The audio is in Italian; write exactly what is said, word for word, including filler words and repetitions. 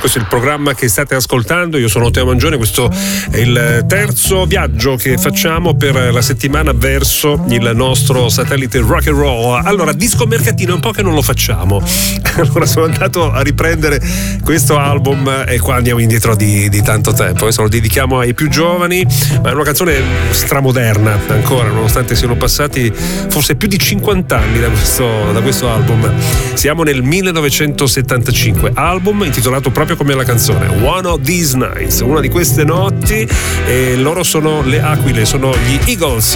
Questo è il programma che state ascoltando, io sono Teo Mangione, questo è il terzo viaggio che facciamo per la settimana verso il nostro satellite rock and roll. Allora, disco mercatino è un po' che non lo facciamo, allora sono andato a riprendere questo album e qua andiamo indietro di, di tanto tempo. Adesso lo dedichiamo ai più giovani, ma è una canzone stramoderna ancora, nonostante siano passati forse più di cinquanta anni da questo, da questo album. Siamo nel millenovecentosettantacinque, album intitolato proprio come la canzone, One of These Nights, una di queste notti, e loro sono le Aquile, sono gli Eagles.